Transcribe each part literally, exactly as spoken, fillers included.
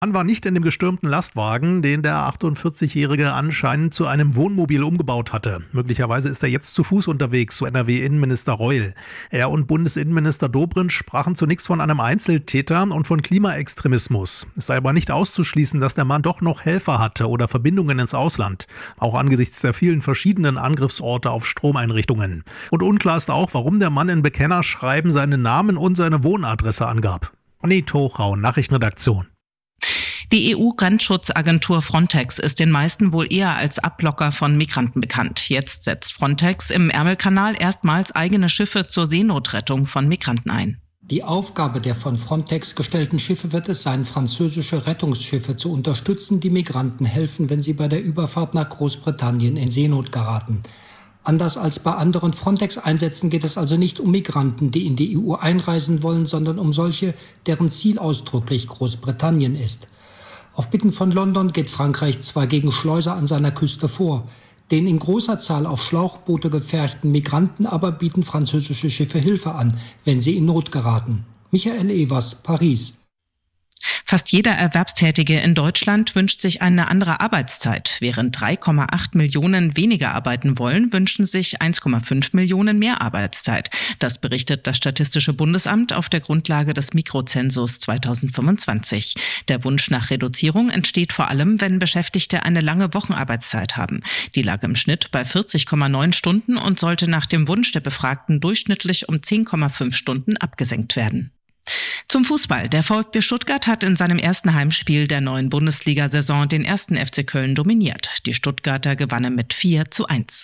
Mann war nicht in dem gestürmten Lastwagen, den der achtundvierzigjährige anscheinend zu einem Wohnmobil umgebaut hatte. Möglicherweise ist er jetzt zu Fuß unterwegs, so N R W-Innenminister Reul. Er und Bundesinnenminister Dobrindt sprachen zunächst von einem Einzeltäter und von Klimaextremismus. Es sei aber nicht auszuschließen, dass der Mann doch noch Helfer hatte oder Verbindungen ins Ausland. Auch angesichts der vielen verschiedenen Angriffsorte auf Stromeinrichtungen. Und unklar ist auch, warum der Mann in Bekennerschreiben seinen Namen und seine Wohnadresse angab. Anit Hochau, Nachrichtenredaktion. Die E U-Grenzschutzagentur Frontex ist den meisten wohl eher als Ablocker von Migranten bekannt. Jetzt setzt Frontex im Ärmelkanal erstmals eigene Schiffe zur Seenotrettung von Migranten ein. Die Aufgabe der von Frontex gestellten Schiffe wird es sein, französische Rettungsschiffe zu unterstützen, die Migranten helfen, wenn sie bei der Überfahrt nach Großbritannien in Seenot geraten. Anders als bei anderen Frontex-Einsätzen geht es also nicht um Migranten, die in die E U einreisen wollen, sondern um solche, deren Ziel ausdrücklich Großbritannien ist. Auf Bitten von London geht Frankreich zwar gegen Schleuser an seiner Küste vor, den in großer Zahl auf Schlauchboote gepferchten Migranten aber bieten französische Schiffe Hilfe an, wenn sie in Not geraten. Michael Evers, Paris. Fast jeder Erwerbstätige in Deutschland wünscht sich eine andere Arbeitszeit. Während drei Komma acht Millionen weniger arbeiten wollen, wünschen sich eins Komma fünf Millionen mehr Arbeitszeit. Das berichtet das Statistische Bundesamt auf der Grundlage des Mikrozensus zweitausendfünfundzwanzig. Der Wunsch nach Reduzierung entsteht vor allem, wenn Beschäftigte eine lange Wochenarbeitszeit haben. Die lag im Schnitt bei vierzig Komma neun Stunden und sollte nach dem Wunsch der Befragten durchschnittlich um zehn Komma fünf Stunden abgesenkt werden. Zum Fußball. Der VfB Stuttgart hat in seinem ersten Heimspiel der neuen Bundesliga-Saison den ersten F C Köln dominiert. Die Stuttgarter gewannen mit vier zu eins.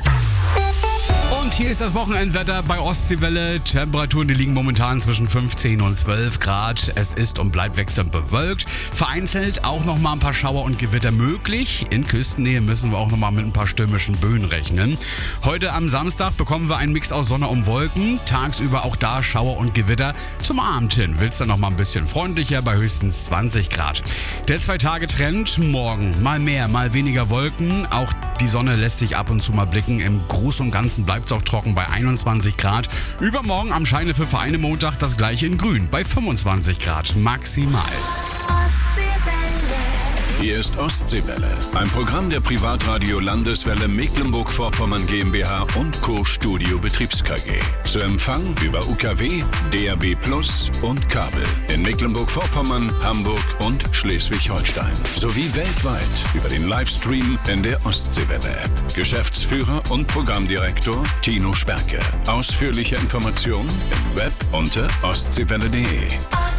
Und hier ist das Wochenendwetter bei Ostseewelle. Temperaturen, die liegen momentan zwischen fünfzehn und zwölf Grad. Es ist und bleibt wechselnd bewölkt. Vereinzelt auch noch mal ein paar Schauer und Gewitter möglich. In Küstennähe müssen wir auch noch mal mit ein paar stürmischen Böen rechnen. Heute am Samstag bekommen wir einen Mix aus Sonne und Wolken. Tagsüber auch da Schauer und Gewitter. Zum Abend hin wird es dann noch mal ein bisschen freundlicher bei höchstens zwanzig Grad. Der Zwei-Tage-Trend: morgen mal mehr, mal weniger Wolken. Auch die Sonne lässt sich ab und zu mal blicken. Im Großen und Ganzen bleibt es auch trocken bei einundzwanzig Grad. Übermorgen am Scheine für Vereine Montag das gleiche in Grün bei fünfundzwanzig Grad maximal. Hier ist Ostseewelle, ein Programm der Privatradio Landeswelle Mecklenburg-Vorpommern GmbH und Co. Studio Betriebs K G. Zu Empfang über U K W, D A B Plus und Kabel in Mecklenburg-Vorpommern, Hamburg und Schleswig-Holstein. Sowie weltweit über den Livestream in der Ostseewelle-App. Geschäftsführer und Programmdirektor Tino Sperke. Ausführliche Informationen im Web unter ostseewelle punkt de.